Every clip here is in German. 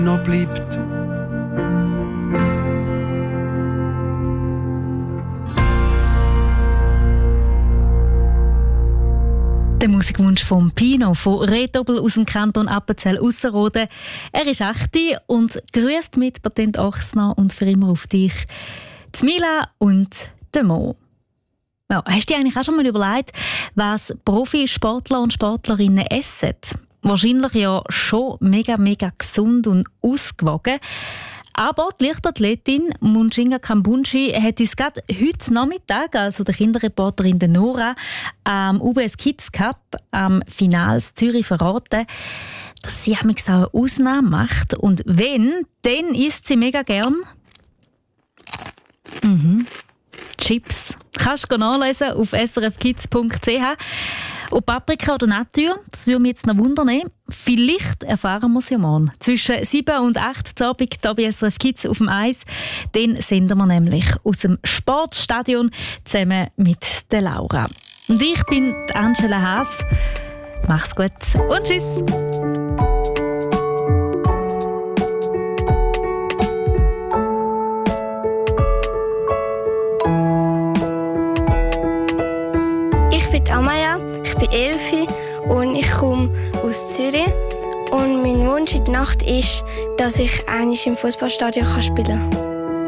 noch bleibt. Der Musikwunsch von Pino von Rehdoppel aus dem Kanton Appenzell-Ausserrhoden. Er ist 8 und grüßt mit Patent Ochsner und für immer auf dich die Mila und den Mo. Ja, hast du dir eigentlich auch schon mal überlegt, was Profisportler und Sportlerinnen essen? Wahrscheinlich ja schon mega gesund und ausgewogen. Aber die Leichtathletin Munshinga Kambunji hat uns gerade heute Nachmittag, also der Kinderreporterin Nora, am UBS Kids Cup am Finale in Zürich verraten, dass sie auch eine Ausnahme macht. Und wenn, dann isst sie mega gern Chips. Kannst du nachlesen auf srfkids.ch. Ob Paprika oder Natur, das würde mich jetzt noch wundern. Vielleicht erfahren wir es ja morgen. Zwischen 7 und 8 Uhr Abend hier bei SRF Kids auf dem Eis. Dann senden wir nämlich aus dem Sportstadion zusammen mit der Laura. Und ich bin die Angela Haas. Mach's gut und tschüss. Ich bin Amaya, ich bin 11 und ich komme aus Zürich. Und mein Wunsch in der Nacht ist, dass ich einmal im Fußballstadion spielen kann.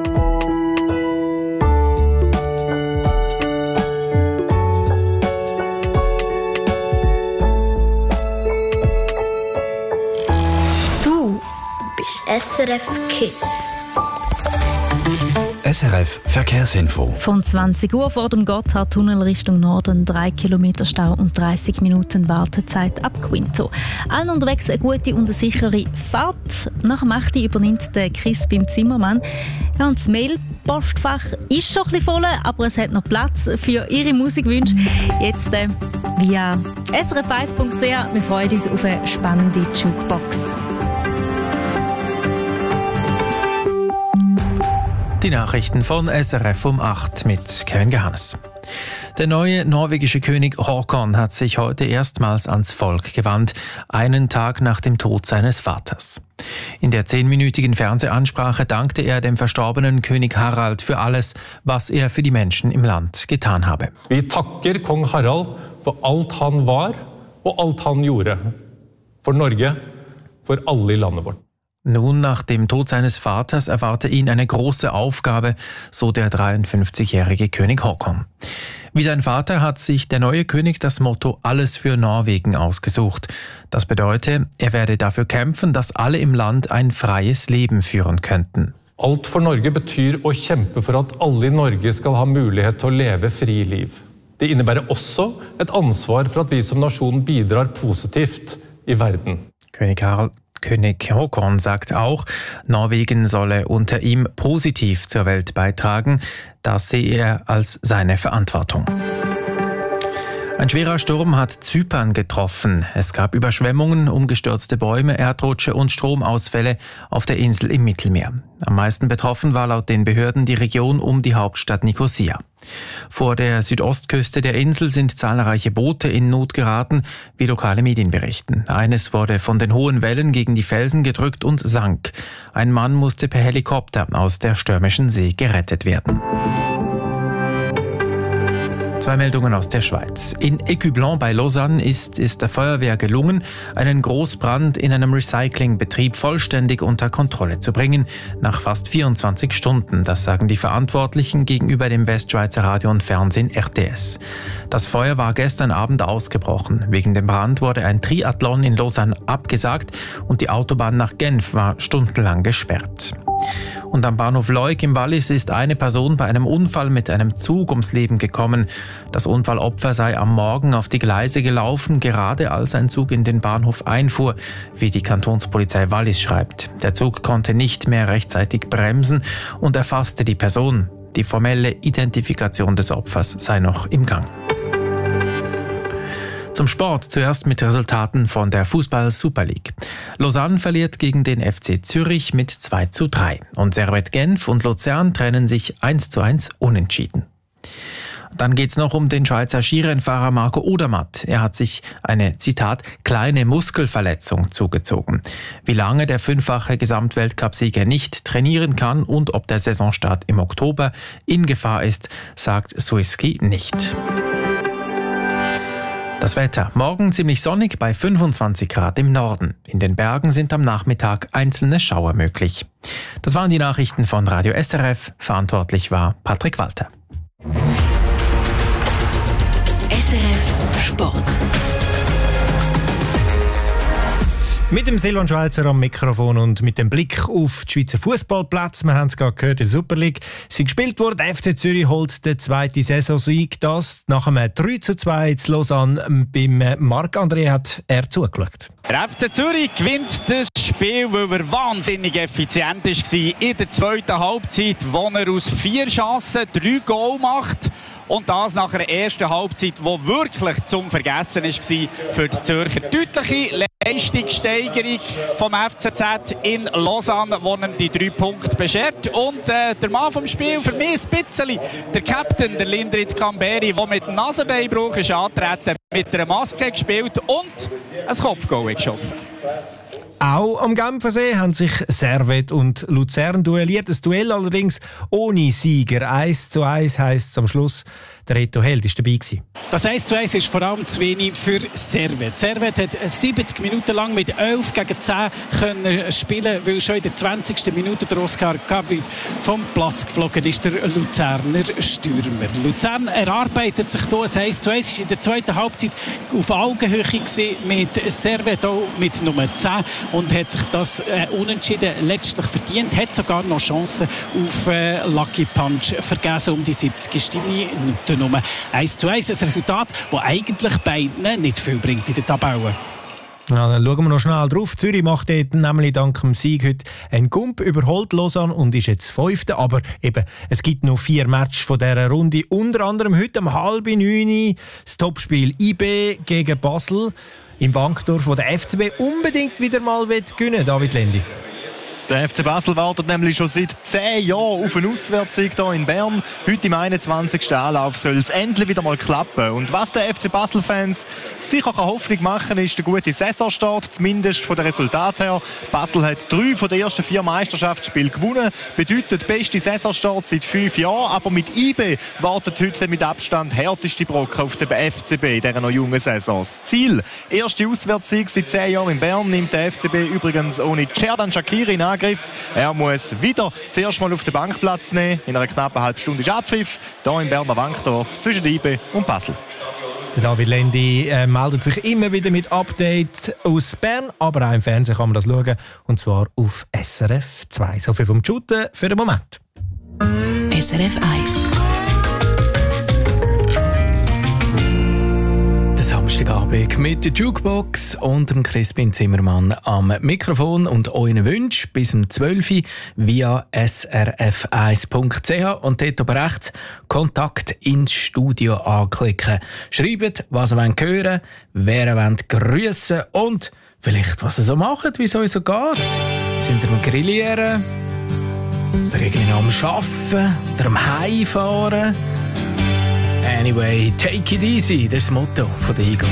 Du bist SRF Kids. SRF Verkehrsinfo. Von 20 Uhr vor dem Gotthardtunnel Richtung Norden 3 Kilometer Stau und 30 Minuten Wartezeit ab Quinto. Allen unterwegs eine gute und eine sichere Fahrt. Nach dem 8. übernimmt der Crispin Zimmermann. Ja, und das Mailpostfach ist schon ein bisschen voll, aber es hat noch Platz für Ihre Musikwünsche. Jetzt via srf1.ch. Wir freuen uns auf eine spannende Jukebox. Die Nachrichten von SRF um 8 mit Kevin Gehannes. Der neue norwegische König Håkon hat sich heute erstmals ans Volk gewandt, einen Tag nach dem Tod seines Vaters. In der 10-minütigen Fernsehansprache dankte er dem verstorbenen König Harald für alles, was er für die Menschen im Land getan habe. Wir takker kong Harald for alt han var og alt han gjorde. For Norge, for alle i landet vårt. Nun, nach dem Tod seines Vaters erwarte ihn eine große Aufgabe, so der 53-jährige König Håkon. Wie sein Vater hat sich der neue König das Motto Alles für Norwegen ausgesucht. Das bedeutet, er werde dafür kämpfen, dass alle im Land ein freies Leben führen könnten. Alt for Norge betyr å kjempe for at alle i Norge skal ha mulighet til å leve fri liv. Det innebærer også et ansvar for at vi som nasjon bidrar positivt i verden. König Håkon sagt auch, Norwegen solle unter ihm positiv zur Welt beitragen. Das sehe er als seine Verantwortung. Ein schwerer Sturm hat Zypern getroffen. Es gab Überschwemmungen, umgestürzte Bäume, Erdrutsche und Stromausfälle auf der Insel im Mittelmeer. Am meisten betroffen war laut den Behörden die Region um die Hauptstadt Nikosia. Vor der Südostküste der Insel sind zahlreiche Boote in Not geraten, wie lokale Medien berichten. Eines wurde von den hohen Wellen gegen die Felsen gedrückt und sank. Ein Mann musste per Helikopter aus der stürmischen See gerettet werden. 2 Meldungen aus der Schweiz. In Écublens bei Lausanne ist der Feuerwehr gelungen, einen Großbrand in einem Recyclingbetrieb vollständig unter Kontrolle zu bringen, nach fast 24 Stunden. Das sagen die Verantwortlichen gegenüber dem Westschweizer Radio und Fernsehen RTS. Das Feuer war gestern Abend ausgebrochen. Wegen dem Brand wurde ein Triathlon in Lausanne abgesagt und die Autobahn nach Genf war stundenlang gesperrt. Und am Bahnhof Leuk im Wallis ist eine Person bei einem Unfall mit einem Zug ums Leben gekommen. Das Unfallopfer sei am Morgen auf die Gleise gelaufen, gerade als ein Zug in den Bahnhof einfuhr, wie die Kantonspolizei Wallis schreibt. Der Zug konnte nicht mehr rechtzeitig bremsen und erfasste die Person. Die formelle Identifikation des Opfers sei noch im Gang. Zum Sport zuerst mit Resultaten von der Fußball-Super League. Lausanne verliert gegen den FC Zürich mit 2:3 und Servette Genf und Luzern trennen sich 1:1 unentschieden. Dann geht es noch um den Schweizer Skirennfahrer Marco Odermatt. Er hat sich eine, Zitat, kleine Muskelverletzung zugezogen. Wie lange der fünffache Gesamtweltcupsieger nicht trainieren kann und ob der Saisonstart im Oktober in Gefahr ist, sagt Swiss-Ski nicht. Das Wetter. Morgen ziemlich sonnig bei 25 Grad im Norden. In den Bergen sind am Nachmittag einzelne Schauer möglich. Das waren die Nachrichten von Radio SRF. Verantwortlich war Patrick Walter. SRF Sport. Mit dem Silvan Schweizer am Mikrofon und mit dem Blick auf die Schweizer Fußballplätze. Wir haben es gerade gehört, in der Super League sind gespielt worden. Der FC Zürich holt den zweiten Saisonsieg. Das nach einem 3:2 in Lausanne. Beim Marc-André hat er zugeschaut. Der FC Zürich gewinnt das Spiel, weil er wahnsinnig effizient war in der zweiten Halbzeit, wo er aus 4 Chancen 3 Goal macht. Und das nach einer ersten Halbzeit, die wirklich zum Vergessen war für die Zürcher. Deutliche Leistungssteigerung vom FCZ in Lausanne, wo ihm die 3 Punkte beschert. Und der Mann vom Spiel, für mich ein bisschen, der Captain, der Lindrit Kamberi, der mit Nasenbeinbruch ist angetreten, mit einer Maske gespielt und ein Kopfgoal geschossen. Auch am Genfersee haben sich Servet und Luzern duelliert. Das Duell allerdings ohne Sieger. 1:1 heisst es am Schluss. Der Reto Held war dabei. Das 1:1 ist vor allem zu wenig für Servet. Servet hat 70 Minuten lang mit 11 gegen 10 können spielen, weil schon in der 20. Minute der Oscar Kavit vom Platz geflogen ist, der Luzerner Stürmer. Luzern erarbeitet sich hier ein 1:1, ist in der zweiten Halbzeit auf Augenhöhe mit Servet, auch mit Nummer 10, und hat sich das Unentschieden letztlich verdient, hat sogar noch Chancen auf Lucky Punch vergessen um die 70. Minute. Nummer 1:1, ein Resultat, das eigentlich beiden nicht viel bringt in der Tabelle. Ja, dann schauen wir noch schnell drauf. Zürich macht dort nämlich dank dem Sieg heute einen Gump, überholt Lausanne und ist jetzt 5. Aber eben, es gibt noch 4 Matches von dieser Runde. Unter anderem heute um 8:30 das Topspiel IB gegen Basel im Wankdorf, wo der FCB unbedingt wieder mal gewinnen, David Lendi. Der FC Basel wartet nämlich schon seit 10 Jahren auf einen Auswärtssieg hier in Bern. Heute im 21. Anlauf soll es endlich wieder mal klappen. Und was der FC Basel-Fans sicher Hoffnung machen, ist der gute Saisonstart, zumindest von den Resultaten her. Basel hat 3 von den ersten 4 Meisterschaftsspielen gewonnen. Bedeutet beste Saisonstart seit 5 Jahren. Aber mit IB wartet heute mit Abstand härteste Brocken auf den FCB in dieser noch jungen Saison. Das Ziel, erste Auswärtssieg seit 10 Jahren in Bern, nimmt der FCB übrigens ohne Xherdan Shaqiri in Angriff. Er muss wieder zuerst mal auf den Bank Platz nehmen. In einer knappen halben Stunde ist Abpfiff. Hier im Berner Wankdorf zwischen IB und Basel. Der David Lendi meldet sich immer wieder mit Updates aus Bern, aber auch im Fernsehen kann man das schauen. Und zwar auf SRF 2. So viel vom Shooten für den Moment. SRF 1. Samstagabend mit der Jukebox und dem Crispin Zimmermann am Mikrofon und euren Wünschen bis zum 12 Uhr via srf1.ch und dort oben rechts Kontakt ins Studio anklicken. Schreibt, was ihr hören wollt, wer ihr grüssen wollt und vielleicht, was ihr so macht, wie es euch so geht. Sind ihr am Grillieren? Oder irgendwie noch am Arbeiten? Oder am Heimfahren? Anyway, take it easy, das ist das Motto von den Eagles.